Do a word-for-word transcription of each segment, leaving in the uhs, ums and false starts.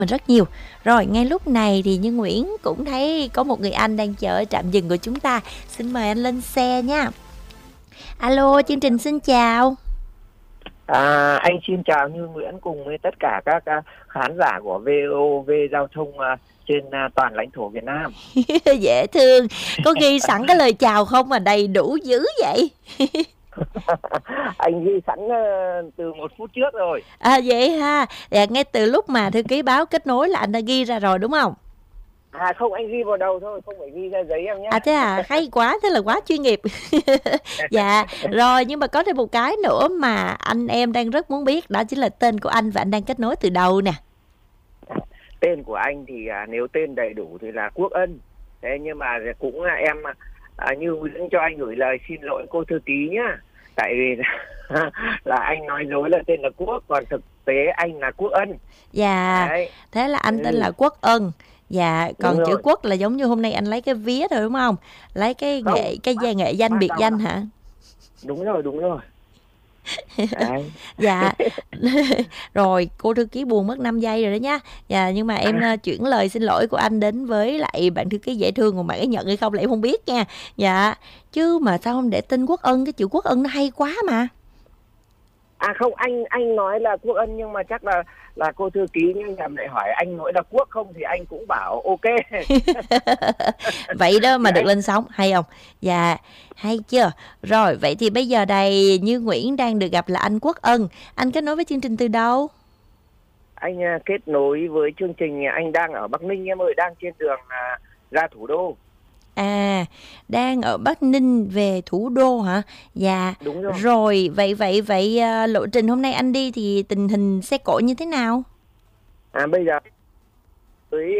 mình rất nhiều. Rồi, ngay lúc này thì Như Nguyễn cũng thấy có một người anh đang chờ ở trạm dừng của chúng ta. Xin mời anh lên xe nha. Alo, chương trình xin chào. À, anh xin chào Như Nguyễn cùng với tất cả các uh, khán giả của vê o vê Giao thông uh, trên uh, toàn lãnh thổ Việt Nam. Dễ thương. Có ghi sẵn cái lời chào không mà đầy đủ dữ vậy? Anh ghi sẵn uh, từ một phút trước rồi. À vậy ha. Dạ, ngay từ lúc mà thư ký báo kết nối là anh đã ghi ra rồi đúng không? À không, anh ghi vào đầu thôi, không phải ghi ra giấy em nhé. À thế à, hay quá, thế là quá chuyên nghiệp. Dạ, rồi nhưng mà có thêm một cái nữa mà anh em đang rất muốn biết, đó chính là tên của anh và anh đang kết nối từ đâu nè. Tên của anh thì à, nếu tên đầy đủ thì là Quốc Ân. Thế nhưng mà cũng là em à, Như Nguyễn cho anh gửi lời xin lỗi cô thư ký nhá. Tại vì là anh nói dối là tên là Quốc, còn thực tế anh là Quốc Ân. Dạ, đấy. Thế là anh tên ừ. là Quốc Ân. Dạ, còn chữ Quốc là giống như hôm nay anh lấy cái vía thôi đúng không? Lấy cái không, nghệ cái gia nghệ danh biệt danh đó. Hả? Đúng rồi, đúng rồi. Dạ. Rồi, cô thư ký buồn mất năm giây rồi đó nhá. Dạ, nhưng mà em à. chuyển lời xin lỗi của anh đến với lại bạn thư ký dễ thương, còn bạn ấy nhận hay không là em không biết nha. Dạ, chứ mà sao không để tên Quốc Ân, cái chữ Quốc Ân nó hay quá mà. À không, anh anh nói là Quốc Ân nhưng mà chắc là là cô thư ký nhưng nhầm lại hỏi anh nói là Quốc không thì anh cũng bảo ok. Vậy đó mà được lên sóng, hay không? Dạ, hay chưa? Rồi, vậy thì bây giờ đây Như Nguyễn đang được gặp là anh Quốc Ân. Anh kết nối với chương trình từ đâu? Anh uh, kết nối với chương trình, anh đang ở Bắc Ninh em ơi, đang trên đường uh, ra thủ đô. À, đang ở Bắc Ninh về thủ đô hả? Dạ. Đúng rồi. Rồi, vậy vậy vậy uh, lộ trình hôm nay anh đi thì tình hình xe cộ như thế nào? À bây giờ tới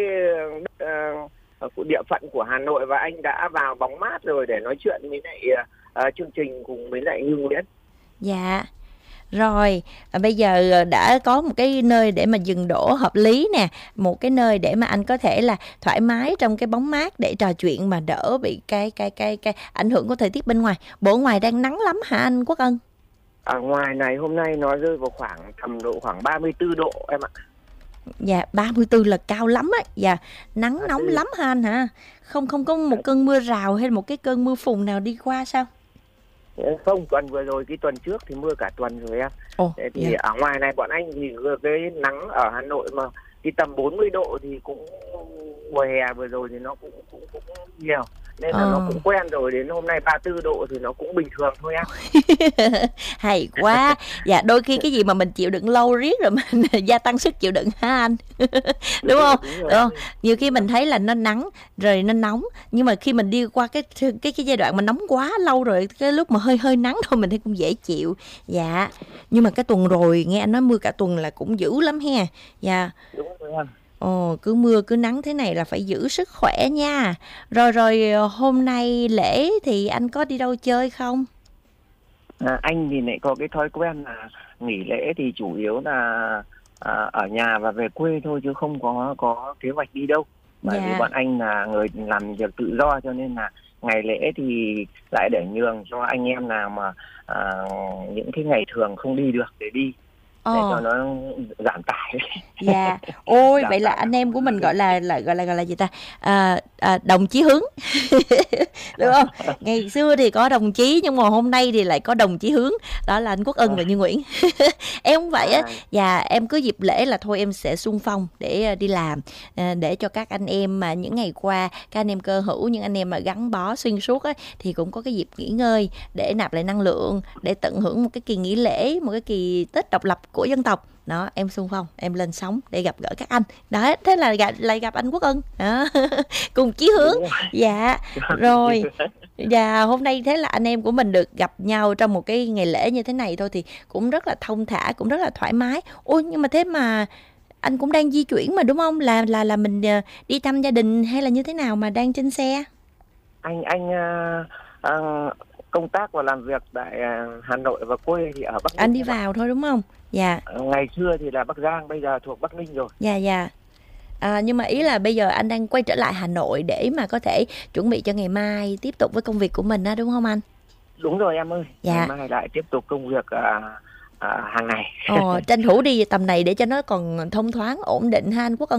uh, địa phận của Hà Nội và anh đã vào bóng mát rồi để nói chuyện với lại uh, chương trình cùng với lại Như Nguyễn. Dạ. Rồi, à, bây giờ đã có một cái nơi để mà dừng đỗ hợp lý nè, một cái nơi để mà anh có thể là thoải mái trong cái bóng mát để trò chuyện mà đỡ bị cái cái cái cái ảnh hưởng của thời tiết bên ngoài. Bộ ngoài đang nắng lắm hả anh Quốc Ân? Ở ngoài này hôm nay nó rơi vào khoảng tầm độ khoảng ba mươi tư độ em ạ. Dạ, ba mươi tư là cao lắm á. Dạ, nắng à, nóng lắm hả anh hả? Không không có một cơn mưa rào hay một cái cơn mưa phùn nào đi qua sao? Không, tuần vừa rồi, cái tuần trước thì mưa cả tuần rồi em. Ồ, thế thì yeah. Ở ngoài này bọn anh thì cái nắng ở Hà Nội mà cái tầm bốn mươi độ thì cũng mùa hè vừa rồi thì nó cũng cũng cũng nhiều. Nên là ờ. nó cũng quen rồi, đến hôm nay ba mươi tư độ thì nó cũng bình thường thôi em. Hay quá. Dạ, đôi khi cái gì mà mình chịu đựng lâu riết rồi mình gia tăng sức chịu đựng ha anh. Đúng không? Đúng không? Nhiều khi mình thấy là nó nắng rồi nó nóng, nhưng mà khi mình đi qua cái cái cái giai đoạn mà nóng quá lâu rồi, cái lúc mà hơi hơi nắng thôi mình thấy cũng dễ chịu. Dạ. Nhưng mà cái tuần rồi nghe anh nói mưa cả tuần là cũng dữ lắm he. Dạ. Đúng rồi em. Ồ, cứ mưa cứ nắng thế này là phải giữ sức khỏe nha. Rồi rồi hôm nay lễ thì anh có đi đâu chơi không? À, anh thì lại có cái thói quen là nghỉ lễ thì chủ yếu là à, ở nhà và về quê thôi chứ không có có kế hoạch đi đâu. Bởi dạ. vì bọn anh là người làm việc tự do cho nên là ngày lễ thì lại để nhường cho anh em nào mà à, những cái ngày thường không đi được để đi. Để ờ. cho nó giảm tải. Dạ. Ôi, vậy là anh em của mình gọi là là gọi là gọi là gì ta? À, à, đồng chí hướng. Đúng không? Ngày xưa thì có đồng chí nhưng mà hôm nay thì lại có đồng chí hướng. Đó là anh Quốc Ân và Như Nguyễn. Em không vậy á. Dạ, em cứ dịp lễ là thôi em sẽ xung phong để đi làm, để cho các anh em mà những ngày qua, các anh em cơ hữu, những anh em mà gắn bó xuyên suốt á thì cũng có cái dịp nghỉ ngơi để nạp lại năng lượng, để tận hưởng một cái kỳ nghỉ lễ, một cái kỳ Tết độc lập của dân tộc. Đó, em xung phong, em lên sóng để gặp gỡ các anh. Đó, thế là gặp, lại gặp anh Quốc Ân. Đó. Cùng chí hướng. Dạ. Rồi. Dạ, hôm nay thế là anh em của mình được gặp nhau trong một cái ngày lễ như thế này thôi thì cũng rất là thông thả, cũng rất là thoải mái. Ôi, nhưng mà thế mà anh cũng đang di chuyển mà đúng không? Là là là mình đi thăm gia đình hay là như thế nào mà đang trên xe? Anh anh uh, uh, công tác và làm việc tại Hà Nội và quê thì ở Bắc Ninh. Anh đi vào thôi đúng không? Dạ. Ngày xưa thì là Bắc Giang, bây giờ thuộc Bắc Ninh rồi. Dạ dạ. À, nhưng mà ý là bây giờ anh đang quay trở lại Hà Nội để mà có thể chuẩn bị cho ngày mai tiếp tục với công việc của mình đó đúng không anh? Đúng rồi em ơi. Dạ. Ngày mai lại tiếp tục công việc à, à, hàng ngày. Ồ, tranh thủ đi tầm này để cho nó còn thông thoáng ổn định ha anh Quốc Ân.